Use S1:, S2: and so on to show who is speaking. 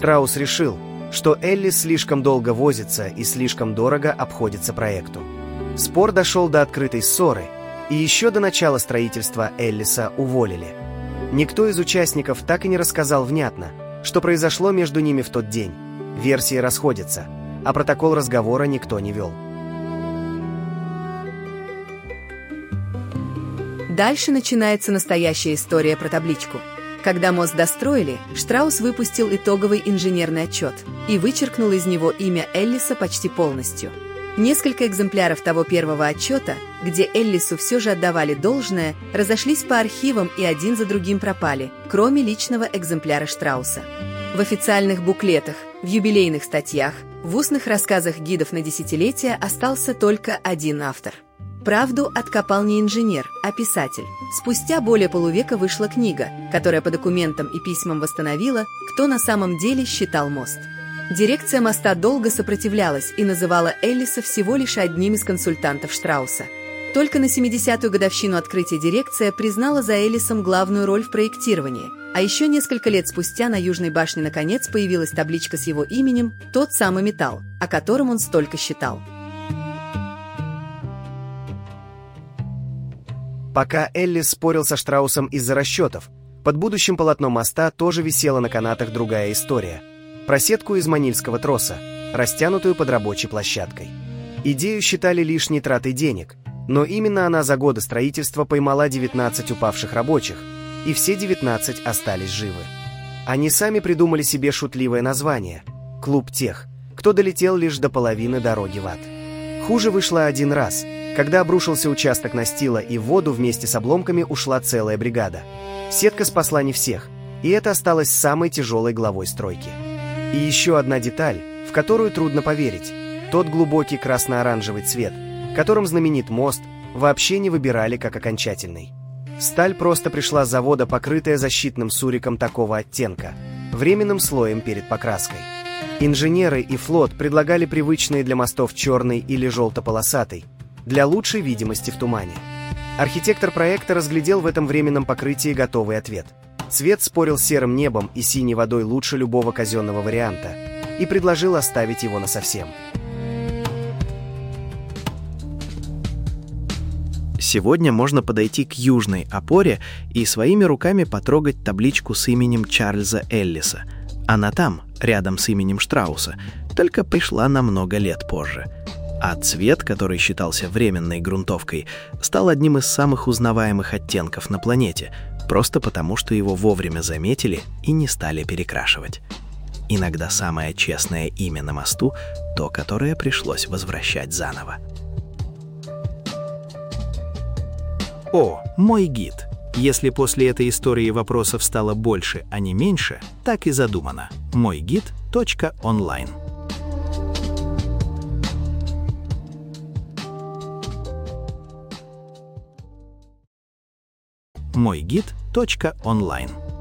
S1: Штраус решил, что Эллис слишком долго возится и слишком дорого обходится проекту. Спор дошел до открытой ссоры, и еще до начала строительства Эллиса уволили. Никто из участников так и не рассказал внятно, что произошло между ними в тот день. Версии расходятся, а протокол разговора никто не вел.
S2: Дальше начинается настоящая история про табличку. Когда мост достроили, Штраус выпустил итоговый инженерный отчет и вычеркнул из него имя Эллиса почти полностью. Несколько экземпляров того первого отчета, где Эллису все же отдавали должное, разошлись по архивам и один за другим пропали, кроме личного экземпляра Штрауса. В официальных буклетах, в юбилейных статьях, в устных рассказах гидов на десятилетия остался только один автор. Правду откопал не инженер, а писатель. Спустя более полувека вышла книга, которая по документам и письмам восстановила, кто на самом деле считал мост. Дирекция моста долго сопротивлялась и называла Эллиса всего лишь одним из консультантов Штрауса. Только на 70-ю годовщину открытия дирекция признала за Эллисом главную роль в проектировании, а еще несколько лет спустя на Южной башне наконец появилась табличка с его именем, тот самый металл, о котором он столько считал.
S1: Пока Эллис спорил со Штраусом из-за расчетов, под будущим полотном моста тоже висела на канатах другая история. Про сетку из манильского троса, растянутую под рабочей площадкой. Идею считали лишней тратой денег, но именно она за годы строительства поймала 19 упавших рабочих, и все 19 остались живы. Они сами придумали себе шутливое название – «Клуб тех, кто долетел лишь до половины дороги в ад». Хуже вышло один раз, когда обрушился участок настила и в воду вместе с обломками ушла целая бригада. Сетка спасла не всех, и это осталось самой тяжелой главой стройки. И еще одна деталь, в которую трудно поверить – тот глубокий красно-оранжевый цвет, которым знаменит мост, вообще не выбирали как окончательный. Сталь просто пришла с завода, покрытая защитным суриком такого оттенка, временным слоем перед покраской. Инженеры и флот предлагали привычные для мостов черный или желто-полосатый, для лучшей видимости в тумане. Архитектор проекта разглядел в этом временном покрытии готовый ответ. Цвет спорил с серым небом и синей водой лучше любого казенного варианта и предложил оставить его насовсем.
S3: Сегодня можно подойти к южной опоре и своими руками потрогать табличку с именем Чарльза Эллиса. Она там, рядом с именем Штрауса, только пришла намного лет позже. А цвет, который считался временной грунтовкой, стал одним из самых узнаваемых оттенков на планете, просто потому, что его вовремя заметили и не стали перекрашивать. Иногда самое честное имя на мосту – то, которое пришлось возвращать заново. О, мой гид! Если после этой истории вопросов стало больше, а не меньше, так и задумано. moygid.online. moygid.online